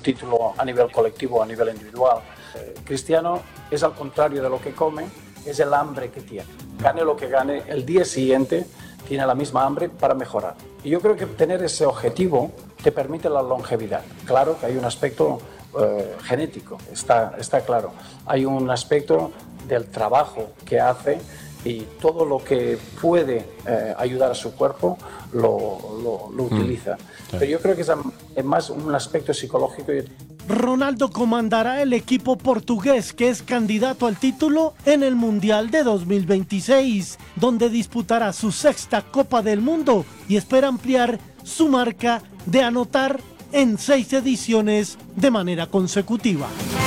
título a nivel colectivo o a nivel individual. Cristiano es al contrario de lo que come, es el hambre que tiene. Gane lo que gane, el día siguiente tiene la misma hambre para mejorar. Y yo creo que tener ese objetivo te permite la longevidad. Claro que hay un aspecto genético, está claro. Hay un aspecto del trabajo que hace y todo lo que puede ayudar a su cuerpo lo utiliza. Pero yo creo que es más un aspecto psicológico. Ronaldo comandará el equipo portugués que es candidato al título en el Mundial de 2026, donde disputará su sexta Copa del Mundo y espera ampliar su marca de anotar en 6 ediciones de manera consecutiva.